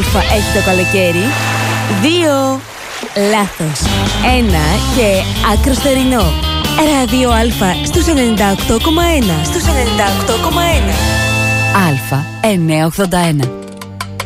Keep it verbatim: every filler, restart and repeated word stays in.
Αλφα έχει το καλοκαίρι? Δύο. Λάθος. Ένα και άκρο στερινό. Ράδιο Αλφα στους ενενήντα οκτώ κόμμα ένα. Στους ενενήντα οκτώ κόμμα ένα. Αλφα εννιακόσια ογδόντα ένα.